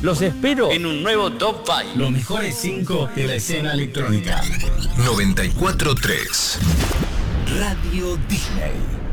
Los espero en un nuevo Top 5. Los mejores 5 de la escena electrónica. 94.3 Radio Disney.